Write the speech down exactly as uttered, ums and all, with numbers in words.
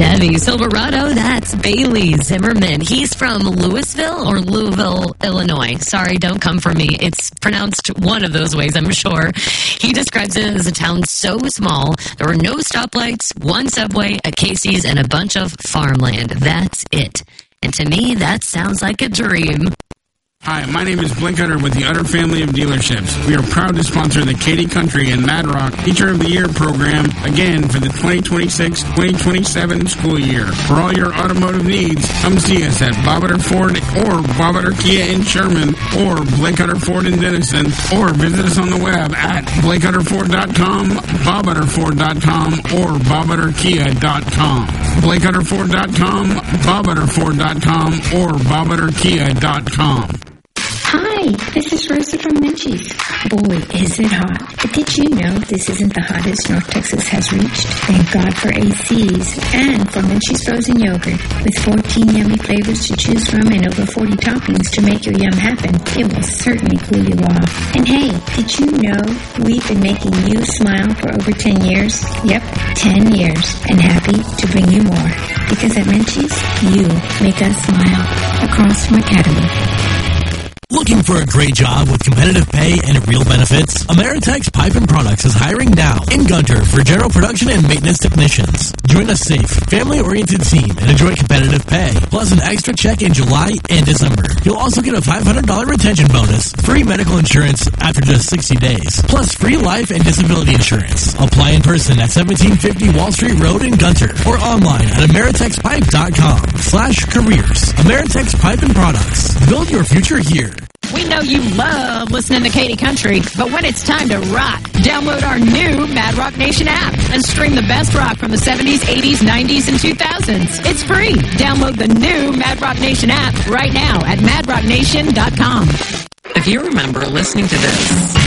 Chevy Silverado, that's Bailey Zimmerman. He's from Louisville or Louisville, Illinois. Sorry, don't come for me. It's pronounced one of those ways, I'm sure. He describes it as a town so small, there were no stoplights, one subway, a Casey's, and a bunch of farmland. That's it. And to me, that sounds like a dream. Hi, my name is Blake Utter with the Utter family of dealerships. We are proud to sponsor the Katy Country and Mad Rock Teacher of the Year program again for the twenty twenty-six twenty twenty-seven school year. For all your automotive needs, come see us at Bob Utter Ford or Bob Utter Kia in Sherman or Blake Utter Ford in Denison, or visit us on the web at blake utter ford dot com, bob utter ford dot com, or bob utter kia dot com. blake utter ford dot com, bob utter ford dot com, or bob utter kia dot com. Hi, this is Rosa from Menchie's. Boy, is it hot. But did you know this isn't the hottest North Texas has reached? Thank God for A Cs and for Menchie's frozen yogurt. With fourteen yummy flavors to choose from and over forty toppings to make your yum happen, it will certainly cool you off. And hey, did you know we've been making you smile for over ten years? Yep, ten years. And happy to bring you more. Because at Menchie's, you make us smile. Across from Academy. Looking for a great job with competitive pay and real benefits? Ameritex Pipe and Products is hiring now in Gunter for general production and maintenance technicians. Join a safe, family-oriented team and enjoy competitive pay, plus an extra check in July and December. You'll also get a five hundred dollars retention bonus, free medical insurance after just sixty days, plus free life and disability insurance. Apply in person at seventeen fifty Wall Street Road in Gunter or online at ameritex pipe dot com slash careers. Ameritex Pipe and Products. Build your future here. We know you love listening to Katy Country, but when it's time to rock, download our new Mad Rock Nation app and stream the best rock from the seventies, eighties, nineties, and two thousands. It's free. Download the new Mad Rock Nation app right now at mad rock nation dot com. If you remember listening to this,